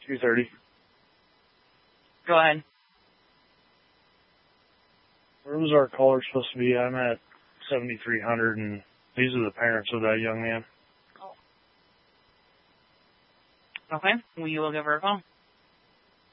2:30. Go ahead. Where was our caller supposed to be? I'm at 7,300, and these are the parents of that young man. Okay. Will you give her a call?